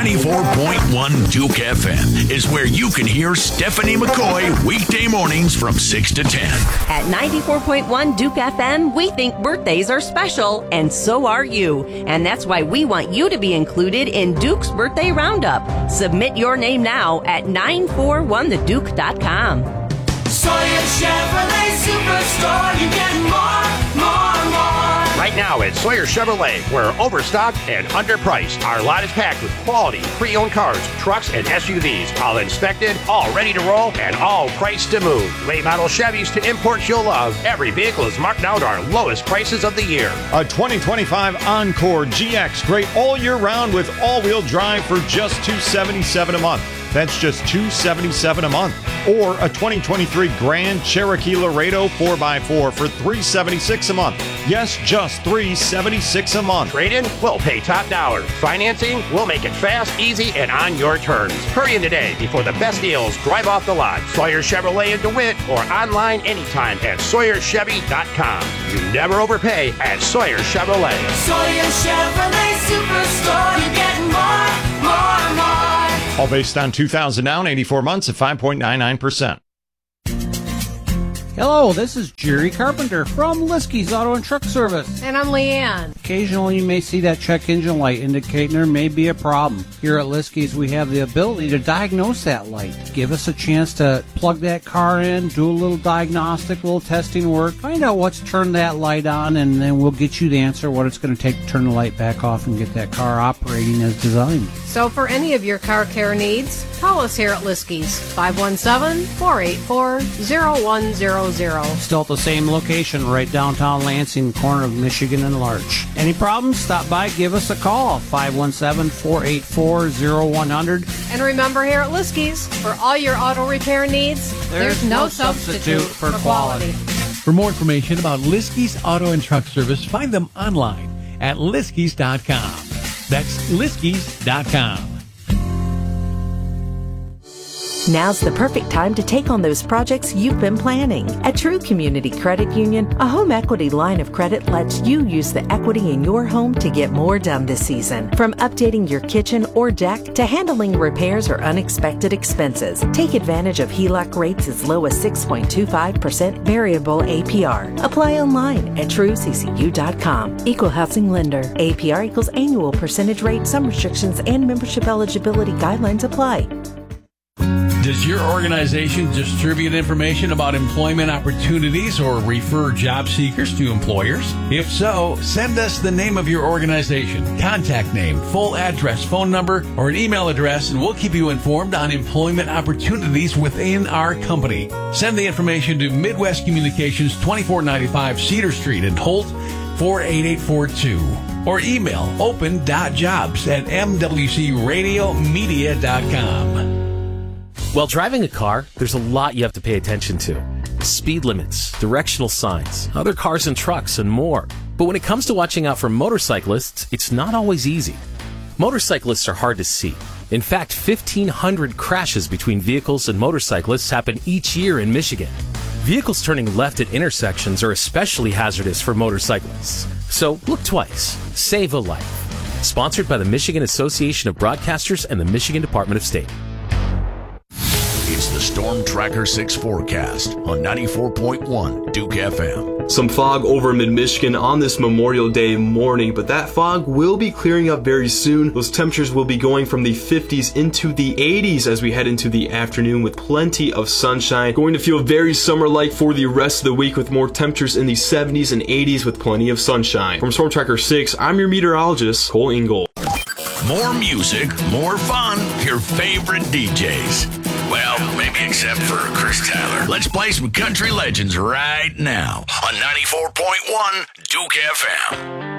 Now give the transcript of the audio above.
94.1 Duke FM is where you can hear Stephanie McCoy weekday mornings from 6 to 10. At 94.1 Duke FM, we think birthdays are special, and so are you. And that's why we want you to be included in Duke's Birthday Roundup. Submit your name now at 941theduke.com. Sawyer Chevrolet Superstore, you get more. Right now at Sawyer Chevrolet, we're overstocked and underpriced. Our lot is packed with quality, pre-owned cars, trucks, and SUVs, all inspected, all ready to roll, and all priced to move. Late model Chevys to imports you'll love. Every vehicle is marked out our lowest prices of the year. A 2025 Encore GX, great all year round with all-wheel drive for just $277 a month. That's just $277 a month. Or a 2023 Grand Cherokee Laredo 4x4 for $376 a month. Yes, just $376 a month. Trade-in? We'll pay top dollar. Financing? We'll make it fast, easy, and on your terms. Hurry in today before the best deals drive off the lot. Sawyer Chevrolet in DeWitt or online anytime at SawyerChevy.com. You never overpay at Sawyer Chevrolet. Sawyer Chevrolet Superstore, you get more. All based on 2,000 down, 84 months at 5.99%. Hello, this is Jerry Carpenter from Liskey's Auto and Truck Service. And I'm Leanne. Occasionally you may see that check engine light indicating there may be a problem. Here at Liskey's we have the ability to diagnose that light. Give us a chance to plug that car in, do a little diagnostic, a little testing work, find out what's turned that light on, and then we'll get you the answer what it's going to take to turn the light back off and get that car operating as designed. So for any of your car care needs, call us here at Liskey's, 517-484-0100. Still at the same location, right downtown Lansing, corner of Michigan and Larch. Any problems? Stop by, give us a call, 517-484-0100. And remember here at Liskey's, for all your auto repair needs, there's no substitute for quality. For more information about Liskey's Auto and Truck Service, find them online at Liskey's.com. That's Liskey's.com. Now's the perfect time to take on those projects you've been planning. At True Community Credit Union, a home equity line of credit lets you use the equity in your home to get more done this season. From updating your kitchen or deck to handling repairs or unexpected expenses, take advantage of HELOC rates as low as 6.25% variable APR. Apply online at TrueCCU.com. Equal housing lender. APR equals annual percentage rate. Some restrictions and membership eligibility guidelines apply. Does your organization distribute information about employment opportunities or refer job seekers to employers? If so, send us the name of your organization, contact name, full address, phone number, or an email address, and we'll keep you informed on employment opportunities within our company. Send the information to Midwest Communications, 2495 Cedar Street in Holt, 48842. Or email open.jobs@mwcradiomedia.com. While driving a car, there's a lot you have to pay attention to. Speed limits, directional signs, other cars and trucks, and more. But when it comes to watching out for motorcyclists, it's not always easy. Motorcyclists are hard to see. In fact, 1,500 crashes between vehicles and motorcyclists happen each year in Michigan. Vehicles turning left at intersections are especially hazardous for motorcyclists. So look twice. Save a life. Sponsored by the Michigan Association of Broadcasters and the Michigan Department of State. It's the Storm Tracker 6 forecast on 94.1 Duke FM. Some fog over mid-Michigan on this Memorial Day morning, but that fog will be clearing up very soon. Those temperatures will be going from the 50s into the 80s as we head into the afternoon with plenty of sunshine. Going to feel very summer-like for the rest of the week with more temperatures in the 70s and 80s with plenty of sunshine. From Storm Tracker 6, I'm your meteorologist, Cole Ingle. More music, more fun, your favorite DJs. Well, maybe except for Chris Tyler. Let's play some country legends right now on 94.1 Duke FM.